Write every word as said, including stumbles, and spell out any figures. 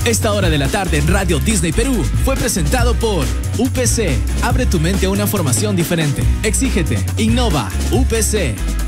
Esta hora de la tarde en Radio Disney Perú fue presentado por U P C. Abre tu mente a una formación diferente. Exígete, innova, U P C.